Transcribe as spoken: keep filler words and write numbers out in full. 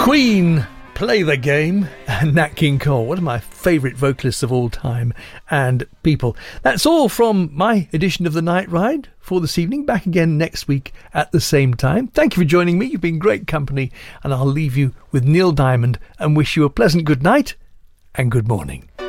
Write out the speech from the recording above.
Queen, Play the Game, and Nat King Cole, one of my favourite vocalists of all time and people. That's all from my edition of The Night Ride for this evening. Back again next week at the same time. Thank you for joining me. You've been great company, and I'll leave you with Neil Diamond and wish you a pleasant good night and good morning.